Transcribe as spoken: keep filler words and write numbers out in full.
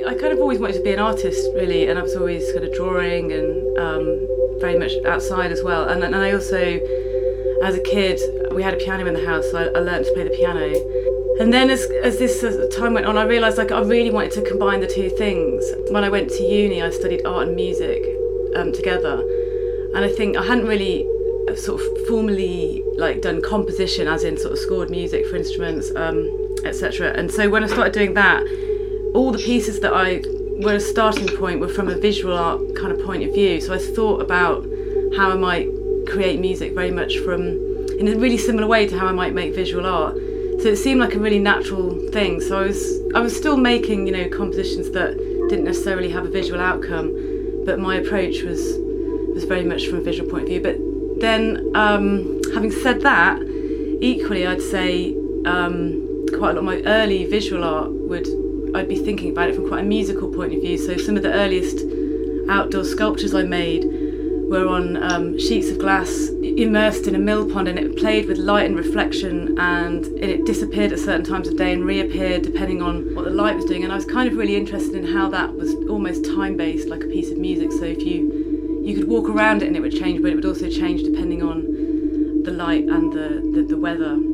I kind of always wanted to be an artist, really, and I was always kind of drawing and um, very much outside as well. And, and I also, as a kid, we had a piano in the house, so I, I learned to play the piano. And then as, as this uh, time went on, I realised like I really wanted to combine the two things. When I went to uni, I studied art and music um, together. And I think I hadn't really sort of formally like done composition, as in sort of scored music for instruments, um, et cetera. And so when I started doing that, all the pieces that I were a starting point were from a visual art kind of point of view. So I thought about how I might create music very much from, in a really similar way to how I might make visual art. So it seemed like a really natural thing. So I was I was still making, you know, compositions that didn't necessarily have a visual outcome, but my approach was was very much from a visual point of view. But then, um, having said that, equally I'd say um, quite a lot of my early visual art would, I'd be thinking about it from quite a musical point of view. So some of the earliest outdoor sculptures I made were on um, sheets of glass immersed in a mill pond, and it played with light and reflection, and it disappeared at certain times of day and reappeared depending on what the light was doing. And I was kind of really interested in how that was almost time-based, like a piece of music. So if you you could walk around it and it would change, but it would also change depending on the light and the, the, the weather.